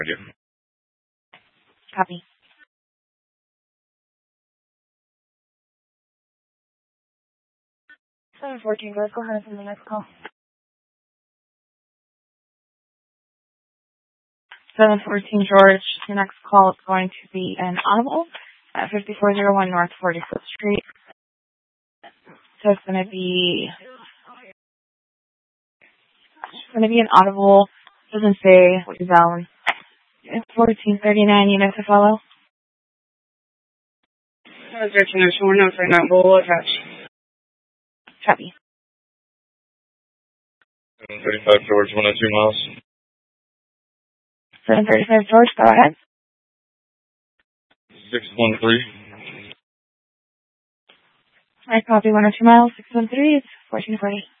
Copy. 714, let's go ahead and send the next call. 714 George, your next call is going to be an audible at 5401 North 45th Street. So it's going to be an audible. Doesn't say what you're vowing. It's 1439 units to follow. There's no notes right now, but we'll attach. Copy. 735 George, 102 miles. 735 George, go ahead. 613. I copy 102 miles, 613, it's 1440.